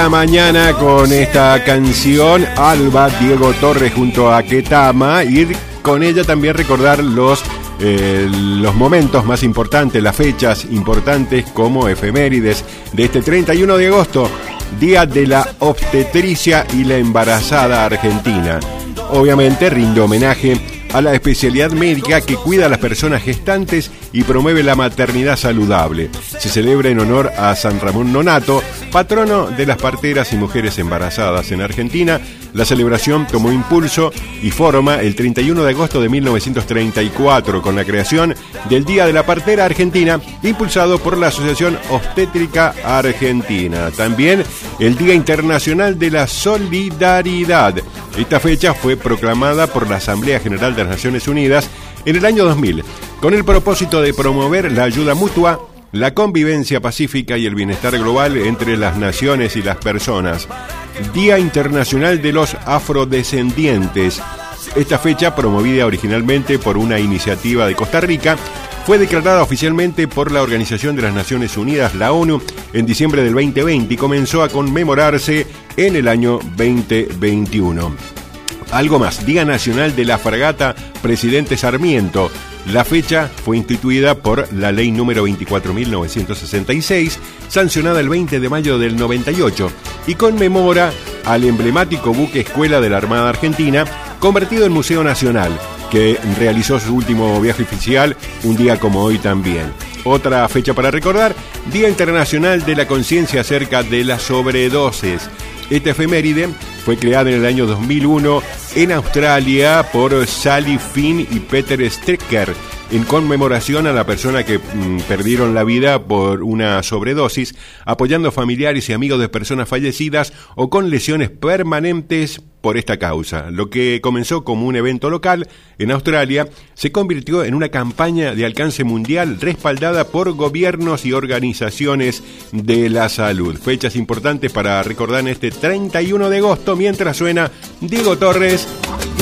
la mañana con esta canción, Alba, Diego Torres junto a Ketama, y con ella también recordar los momentos más importantes, las fechas importantes como efemérides de este 31 de agosto, Día de la Obstetricia y la Embarazada Argentina. Obviamente rinde homenaje a la especialidad médica que cuida a las personas gestantes y promueve la maternidad saludable. Se celebra en honor a San Ramón Nonnato, patrono de las parteras y mujeres embarazadas en Argentina. La celebración tomó impulso y forma el 31 de agosto de 1934 con la creación del Día de la Partera Argentina, impulsado por la Asociación Obstétrica Argentina. También el Día Internacional de la Solidaridad. Esta fecha fue proclamada por la Asamblea General de las Naciones Unidas en el año 2000, con el propósito de promover la ayuda mutua, la convivencia pacífica y el bienestar global entre las naciones y las personas. Día Internacional de los Afrodescendientes. Esta fecha, promovida originalmente por una iniciativa de Costa Rica, fue declarada oficialmente por la Organización de las Naciones Unidas, la ONU, en diciembre del 2020 y comenzó a conmemorarse en el año 2021. Algo más, Día Nacional de la Fragata Presidente Sarmiento. La fecha fue instituida por la Ley número 24.966, sancionada el 20 de mayo del 98, y conmemora al emblemático buque escuela de la Armada Argentina, convertido en Museo Nacional, que realizó su último viaje oficial un día como hoy también. Otra fecha para recordar, Día Internacional de la Conciencia acerca de las sobredosis. Esta efeméride fue creada en el año 2001 en Australia por Sally Finn y Peter Strecker en conmemoración a la persona que perdieron la vida por una sobredosis, apoyando familiares y amigos de personas fallecidas o con lesiones permanentes por esta causa. Lo que comenzó como un evento local en Australia se convirtió en una campaña de alcance mundial respaldada por gobiernos y organizaciones de la salud. Fechas importantes para recordar en este 31 de agosto mientras suena Diego Torres.